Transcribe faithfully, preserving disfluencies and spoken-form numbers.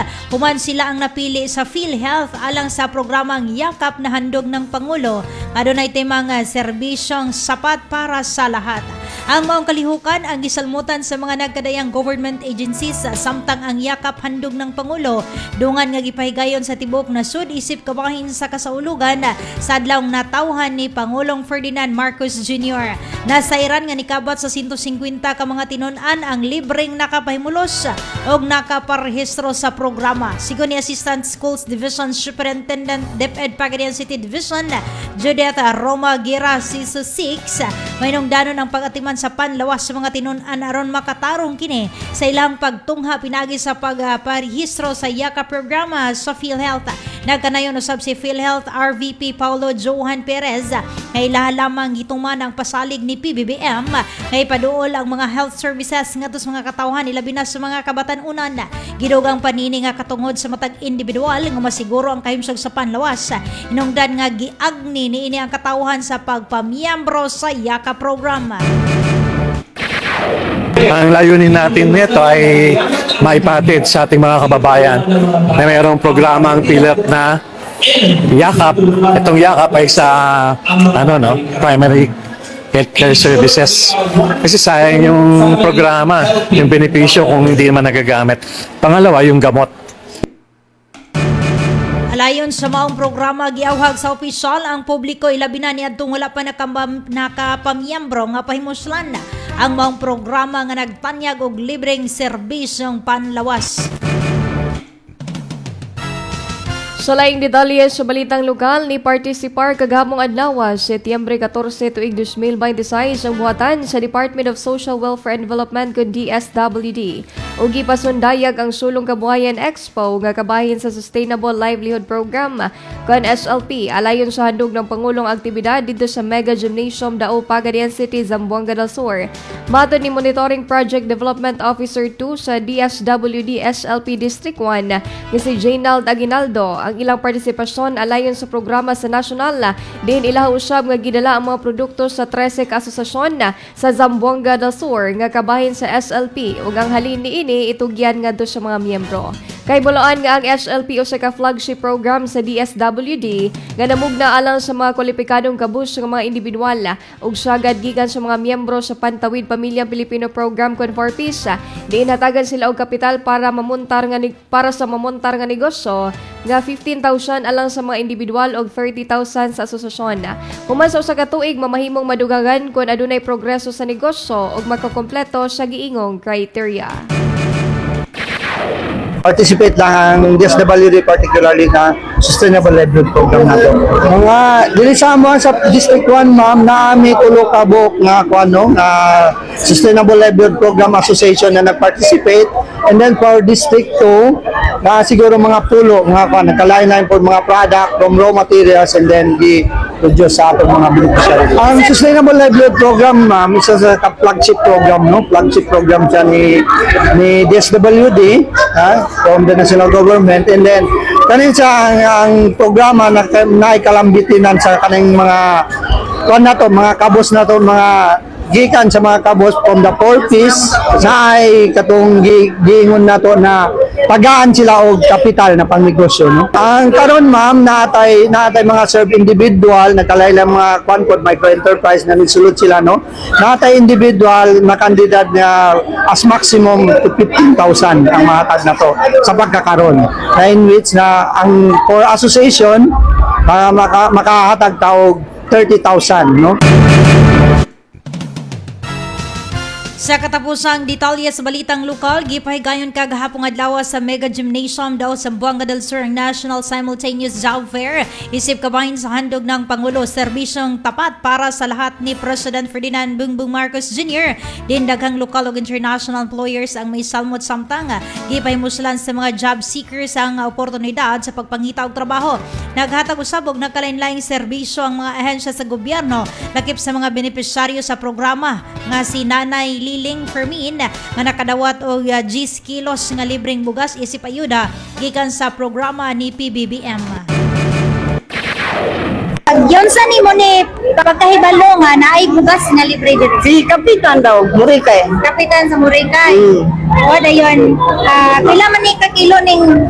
human sila ang napili sa PhilHealth alang sa programang Yakap na handog ng Pangulo. Adunay temang serbisyong sapat para sa lahat. Ang maong kalihukan ang gisalmutan sa mga nagkadayang government agencies samtang ang Yakap handog ng Pangulo dungan nga gipahigayon sa tibok nasud isip kabahin sa kasaulugan sa adlawng natawhan ni Pangulong Ferdinand Marcos Junior Nasairan nga nikabot sa one hundred fifty ka mga tinun-an ang libreng nakapahimulos og nakaparehistro sa programa. Sigon ni Assistant Schools Division Superintendent DepEd Pagadian City Division Judith Roma Gira Siso six, may nungdanon ang pag-atiman sa panlawas sa mga tinun-an aron makatarong kini sa ilang pagtungha pinagi sa pagparehistro sa Yakap programa sa PhilHealth. Nagkanayon usab si PhilHealth R V P Paulo Johan Perez ay laha lamang gituman ang pasalig ni P B B M ay paduol ang mga health services ngadto sa mga katawhan ilabi na sa mga kabatan-unan. Gidugang panini nga katungod sa matag individual nga masiguro ang kahimsog sa panlawas. Hinungdan nga giagni niini ang katawhan sa pagpamiyembro sa Yakap program. Ang layunin natin nito ay maipatid sa ating mga kababayan na mayroong programang PhilHealth na Yakap. Itong Yakap ay sa ano no, primary healthcare services. Kasi sayang yung programa, yung benepisyo kung hindi naman nagagamit. Pangalawa, yung gamot. Alayon sa maong programa giawhag sa opisyal ang publiko ilabi na niadtong wala pa nakam- nakapamiyembro nga pahimuslan ang maong programa nga nagtanyag og libreng serbisyong panlawas. Sa laing detalye sa balitang lokal ni partisipar kagamong adlaw Setyembre fourteen tuig two thousand twenty-six ang buhatan sa Department of Social Welfare and Development kun D S W D ug gipasundayag ang Sulong Kabuhayan Expo nga kabahin sa Sustainable Livelihood Program kun S L P alayon sa handog ng pangulong aktibidad dito sa Mega Gymnasium Dao Pagadian City, Zamboanga del Sur. Matod ni Monitoring Project Development Officer two sa D S W D S L P District one nga si Jaynald Aguinaldo, ang ilang partisipasyon alayon sa programa sa nasyonal din ilang usab nga gidala ang mga produkto sa thirteen ka asosasyon sa Zamboanga del Sur nga kabahin sa S L P ug ang halin niini itugyan ngadto sa mga miyembro. Kay buloan nga ang S L P usa ka flagship program sa D S W D nga namugna alang sa mga kwalipikadong kabus nga mga individual ug sagad gikan sa mga miyembro sa Pantawid Pamilyang Pilipino Program kun for Peace. Diin hatagan sila og kapital para mamontar nga para sa mamontar nga negosyo nga fifteen thousand alang sa mga individual og thirty thousand sa asosasyon. Human sa usa ka tuig mamahimong madugagan kung adunay progreso sa negosyo ug makakompleto sa giingong criteria. Participate lang ang D S W D particularly na Sustainable Livelihood Program nato. Mga dili sa amo sa District one ma'am na ami tulo ka buok nga kuano na Sustainable Livelihood Program Association na nag-participate, and then for District two na siguro mga pulo mga kuan nagkalain-lain po mga product from raw materials and then di produce sa atong mga beneficiaries. Ang Sustainable Livelihood Program ma'am isa sa flagship program no, flagship program siya ni ni D S W D ha, from the national government, and then kanin sa ang, ang programa na naikalambitinan sa kaning mga kuan nato mga kabos nato mga gikan sa mga kabos from the four piece sa ay katong giingon nato na pagaan sila og kapital na pangnegosyo no. Ang karon ma'am natay natay mga serve individual nakalaylang mga kuan pod micro enterprise na nisulod sila no. Natay individual na kandidat na as maximum to fifteen thousand ang mahatag nato sa pagkakaron. Na in which na ang for association para maka, makahatag taog thirty thousand no. Sa katapusang detalye sa balitang lokal, gipahigayon kagahapong adlaw sa Mega Gymnasium daw sa Zamboanga del Sur ang National Simultaneous Job Fair. Isip kabahin sa handog ng Pangulo, serbisyong tapat para sa lahat ni President Ferdinand Bongbong Marcos Junior Din daghang lokal ug international employers ang may salmot samtang gipahimuslan sa mga job seekers ang oportunidad sa pagpangita og trabaho. Naghatag usab og nagkalain-laing serbisyo ang mga ahensya sa gobyerno lakip sa mga benepisyaryo sa programa nga si Nanay Liling Fermin nga nakadawat og uh, ten kilos nga libreng bugas isip ayuda gikan sa programa ni P B B M. Yun sa ni mo ni pagkahibalo nga naay bugas nga libre dito. Si Kapitan daw, Murikay. Kapitan sa Murikay. Mm. O dayon, uh, pila man ni ka kilo ning